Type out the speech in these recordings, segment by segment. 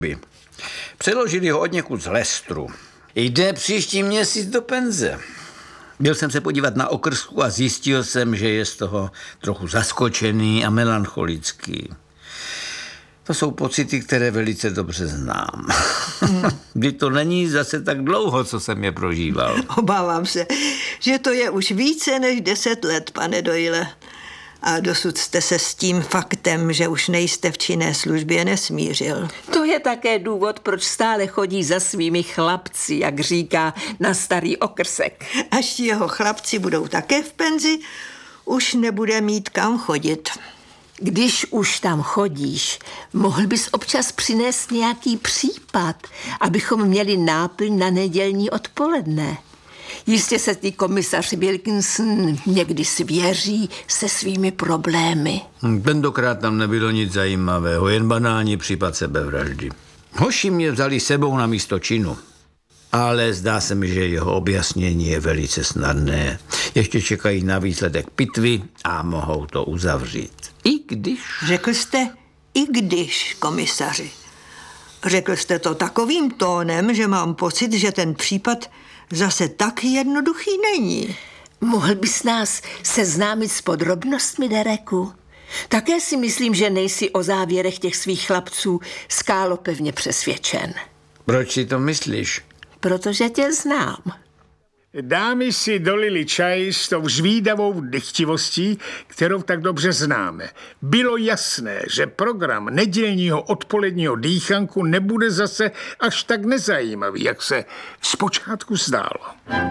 Přeložili ho odněkud z Leicesteru. Jde příští měsíc do penze. Byl jsem se podívat na okrsku a zjistil jsem, že je z toho trochu zaskočený a melancholický. To jsou pocity, které velice dobře znám. Kdy to není zase tak dlouho, co jsem je prožíval. Obávám se, že to je už více než 10 let, pane Doyle. A dosud jste se s tím faktem, že už nejste v činné službě, nesmířil. To je také důvod, proč stále chodí za svými chlapci, jak říká, na starý okrsek. Až jeho chlapci budou také v penzi, už nebude mít kam chodit. Když už tam chodíš, mohl bys občas přinést nějaký případ, abychom měli náplň na nedělní odpoledne. Jistě se ty komisař Wilkinson někdy svěří se svými problémy. Tentokrát tam nebylo nic zajímavého, jen banální případ sebevraždy. Hoši mě vzali sebou na místo činu, ale zdá se mi, že jeho objasnění je velice snadné. Ještě čekají na výsledek pitvy a mohou to uzavřít. I když... Řekl jste i když, komisaři. Řekl jste to takovým tónem, že mám pocit, že ten případ zase tak jednoduchý není. Mohl bys nás seznámit s podrobnostmi, Dereku? Také si myslím, že nejsi o závěrech těch svých chlapců skálopevně přesvědčen. Proč si to myslíš? Protože tě znám. Dámy si dolili čaj s tou zvídavou dychtivostí, kterou tak dobře známe. Bylo jasné, že program nedělního odpoledního dýchanku nebude zase až tak nezajímavý, jak se zpočátku zdálo.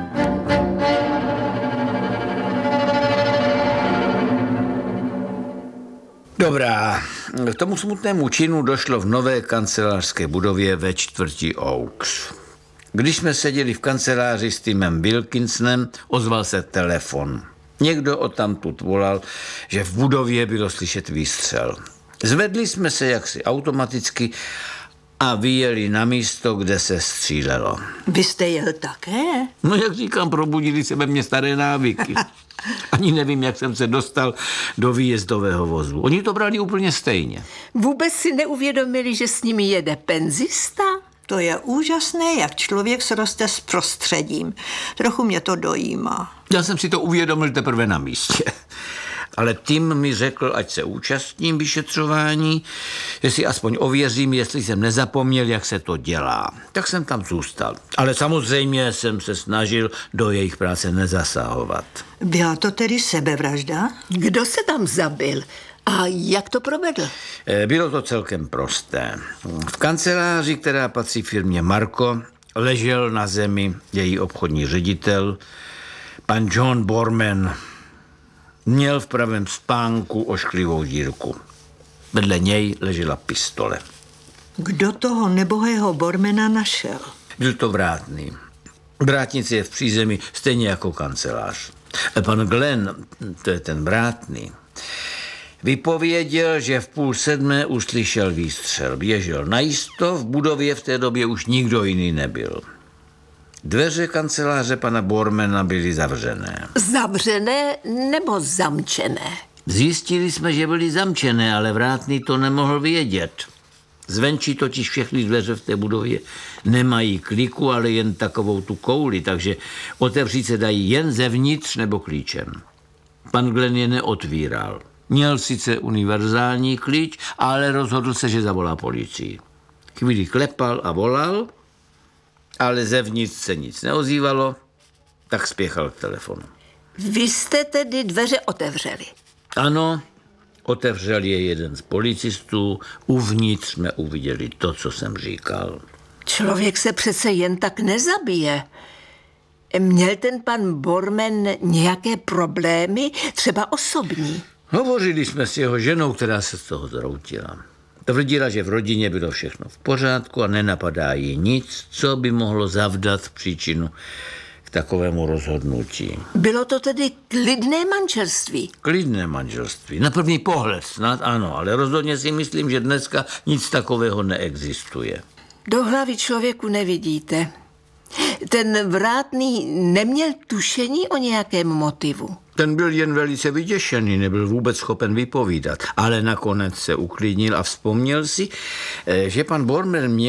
Dobrá, k tomu smutnému činu došlo v nové kancelářské budově ve čtvrti Oaks. Když jsme seděli v kanceláři s Timem Wilkinsonem, ozval se telefon. Někdo odtamtud volal, že v budově bylo slyšet výstřel. Zvedli jsme se jaksi automaticky a vyjeli na místo, kde se střílelo. Vy jste jel také? No jak říkám, probudili se ve mně staré návyky. Ani nevím, jak jsem se dostal do výjezdového vozu. Oni to brali úplně stejně. Vůbec si neuvědomili, že s nimi jede penzista? To je úžasné, jak člověk sroste s prostředím. Trochu mě to dojímá. Já jsem si to uvědomil teprve na místě. Ale Tim mi řekl, ať se účastním vyšetřování, že si aspoň ověřím, jestli jsem nezapomněl, jak se to dělá. Tak jsem tam zůstal. Ale samozřejmě jsem se snažil do jejich práce nezasahovat. Byla to tedy sebevražda? Kdo se tam zabil? A jak to provedl? Bylo to celkem prosté. V kanceláři, která patří firmě Marco, ležel na zemi její obchodní ředitel, pan John Borman. Měl v pravém spánku ošklivou dírku. Vedle něj ležela pistole. Kdo toho nebohého Bormana našel? Byl to vrátný. Vrátnice je v přízemí stejně jako kancelář. Pan Glenn, to je ten vrátný, vypověděl, že v 6:30 uslyšel výstřel. Běžel najisto, v budově v té době už nikdo jiný nebyl. Dveře kanceláře pana Bormana byly zavřené. Zavřené nebo zamčené? Zjistili jsme, že byly zamčené, ale vrátný to nemohl vědět. Zvenčí totiž všechny dveře v té budově nemají kliku, ale jen takovou tu kouli, takže otevřít se dají jen zevnitř nebo klíčem. Pan Glenn je neotvíral. Měl sice univerzální klíč, ale rozhodl se, že zavolá policii. Chvíli klepal a volal, ale zevnitř se nic neozývalo, tak spěchal k telefonu. Vy jste tedy dveře otevřeli? Ano, otevřel je jeden z policistů, uvnitř jsme uviděli to, co jsem říkal. Člověk se přece jen tak nezabije. Měl ten pan Borman nějaké problémy, třeba osobní? Hovořili jsme s jeho ženou, která se z toho zroutila. Tvrdila, že v rodině bylo všechno v pořádku a nenapadá jí nic, co by mohlo zavdat příčinu k takovému rozhodnutí. Bylo to tedy klidné manželství? Klidné manželství. Na první pohled snad ano, ale rozhodně si myslím, že dneska nic takového neexistuje. Do hlavy člověku nevidíte. Ten vrátný neměl tušení o nějakém motivu? Ten byl jen velice vyděšený, nebyl vůbec schopen vypovídat, ale nakonec se uklidnil a vzpomněl si, že pan Bormer